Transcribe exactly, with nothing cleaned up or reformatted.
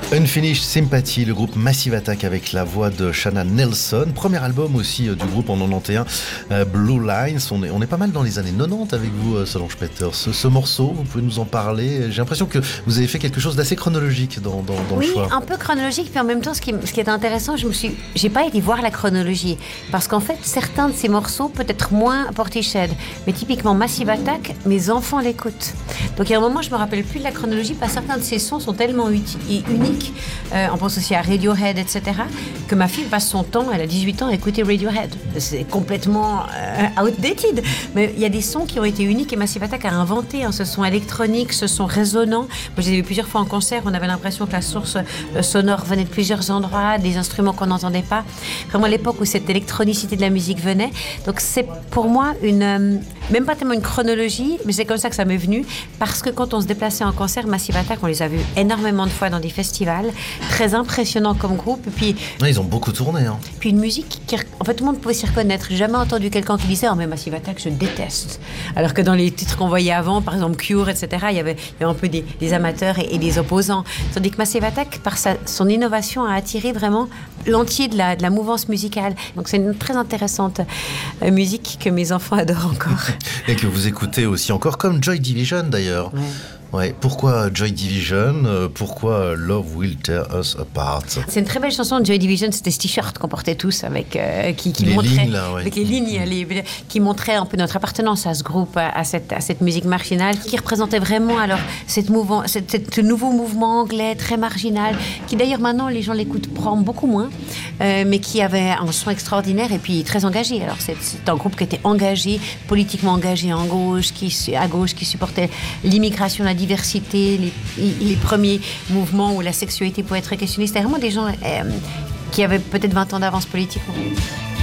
Unfinished Sympathy, le groupe Massive Attack avec la voix de Shana Nelson. Premier album aussi euh, du groupe en quatre-vingt-onze, euh, Blue Lines. On est, on est pas mal dans les années quatre-vingt-dix avec vous, euh, Solange Peters. Ce, ce morceau, vous pouvez nous en parler. J'ai l'impression que vous avez fait quelque chose d'assez chronologique dans, dans, dans oui, le choix. Oui, un peu chronologique, puis en même temps, ce qui, ce qui est intéressant, je me suis, j'ai pas été voir la chronologie. Parce qu'en fait, certains de ces morceaux, peut-être moins Portishead, mais typiquement Massive Attack, mes enfants l'écoutent. Donc il y a un moment, je me rappelle plus de la chronologie, parce que certains de ces sons sont tellement uti- uniques. Euh, on pense aussi à Radiohead, et cetera, que ma fille passe son temps, elle a dix-huit ans, à écouter Radiohead. C'est complètement euh, outdated. Mais il y a des sons qui ont été uniques et Massive Attack a inventé hein, ce son électronique, ce son résonnant. Moi, je les ai vus plusieurs fois en concert, on avait l'impression que la source euh, sonore venait de plusieurs endroits, des instruments qu'on n'entendait pas. Vraiment l'époque où cette électronicité de la musique venait. Donc c'est pour moi une, euh, même pas tellement une chronologie, mais c'est comme ça que ça m'est venu, parce que quand on se déplaçait en concert, Massive Attack, on les a vus énormément de fois dans des festivals, très impressionnant comme groupe. Et puis, ouais, ils ont beaucoup tourné. Hein. Puis une musique qui, en fait, tout le monde pouvait s'y reconnaître. J'ai jamais entendu quelqu'un qui disait « Oh, mais Massive Attack, je déteste ». Alors que dans les titres qu'on voyait avant, par exemple Cure, et cetera, il y avait, il y avait un peu des, des amateurs et, et des opposants. Tandis que Massive Attack, par sa, son innovation, a attiré vraiment l'entier de la, de la mouvance musicale. Donc c'est une très intéressante euh, musique que mes enfants adorent encore. Et que vous écoutez aussi encore, comme Joy Division d'ailleurs. Ouais. Ouais, pourquoi Joy Division ? Pourquoi Love Will Tear Us Apart ? C'est une très belle chanson de Joy Division, c'était ce t-shirt qu'on portait tous avec euh, qui, qui les montrait lignes, là, ouais. avec les lignes les, qui montraient un peu notre appartenance à ce groupe, à, à cette à cette musique marginale qui représentait vraiment alors cette mouvement, cette, cette nouveau mouvement anglais très marginal qui d'ailleurs maintenant les gens l'écoutent prend beaucoup moins, euh, mais qui avait un son extraordinaire et puis très engagé. Alors c'est, c'est un groupe qui était engagé, politiquement engagé en gauche, qui à gauche qui supportait l'immigration, la diversité, les, les premiers mouvements où la sexualité pouvait être questionnée. C'était vraiment des gens euh, qui avaient peut-être vingt ans d'avance politiquement.